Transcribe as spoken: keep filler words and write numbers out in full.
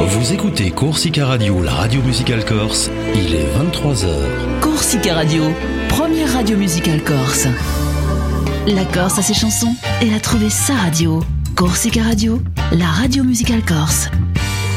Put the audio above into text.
Vous écoutez Corsica Radio, la radio musicale corse, il est vingt-trois heures. Corsica Radio, première radio musicale corse. La Corse a ses chansons, elle a trouvé sa radio. Corsica Radio, la radio musicale corse.